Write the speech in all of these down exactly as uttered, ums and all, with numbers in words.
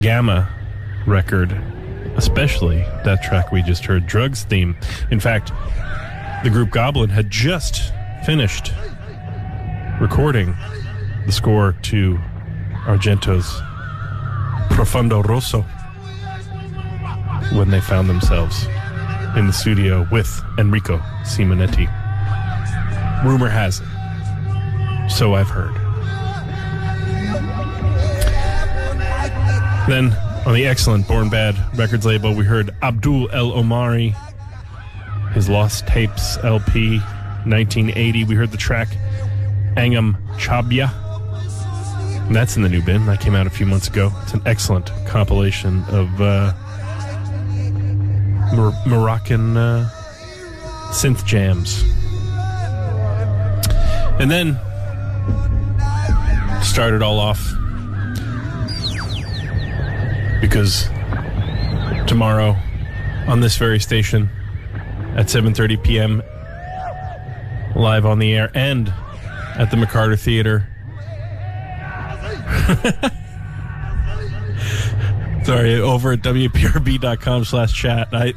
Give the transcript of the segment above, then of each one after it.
Gamma record, especially that track we just heard, Drugs Theme. In fact, the group Goblin had just finished recording the score to Argento's Profondo Rosso when they found themselves in the studio with Enrico Simonetti. Rumor has it, so I've heard. Then, on the excellent Born Bad Records label, we heard Abdul El Omari, his Lost Tapes L P, nineteen eighty. We heard the track Angam Chabia. And that's in the new bin. That came out a few months ago. It's an excellent compilation of uh, Mor- Moroccan uh, synth jams. And then started all off because tomorrow on this very station at seven thirty p.m. live on the air and at the McCarter Theater. Sorry, over at W P R B dot com slash chat. I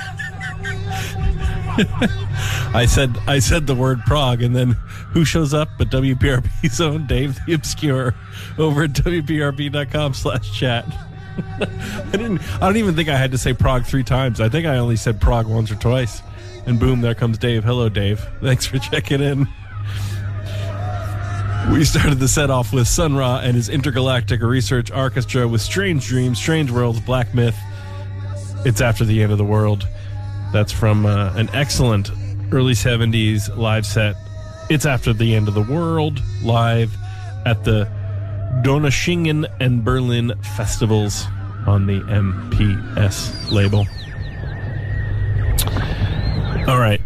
I said I said the word Prague, and then who shows up but W P R B's own Dave the Obscure over at W P R B dot com slash chat. I didn't I don't even think I had to say Prague three times. I think I only said Prague once or twice. And boom, there comes Dave. Hello, Dave. Thanks for checking in. We started the set off with Sun Ra and his Intergalactic Research Orchestra with Strange Dreams, Strange Worlds, Black Myth. It's After the End of the World. That's from uh, an excellent early seventies live set. It's After the End of the World, live at the Donaueschingen and Berlin festivals on the M P S label. All right.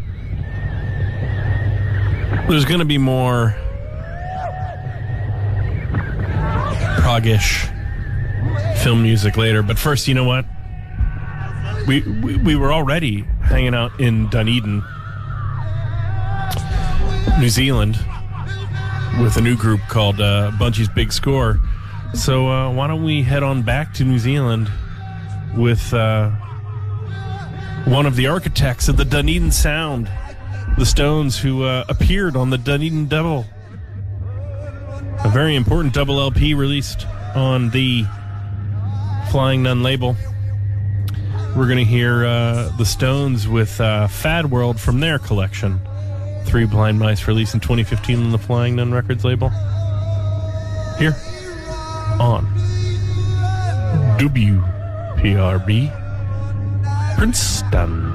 There's going to be more prog-ish film music later, but first, you know what? We, we we were already hanging out in Dunedin, New Zealand, with a new group called uh, Bunchy's Big Score. So uh, why don't we head on back to New Zealand with uh, one of the architects of the Dunedin sound, the Stones, who uh, appeared on the Dunedin Double, a very important double L P released on the Flying Nun label. We're going to hear uh, the Stones with uh, Fad World from their collection, Three Blind Mice, released in twenty fifteen on the Flying Nun Records label. Here on W P R B Princeton.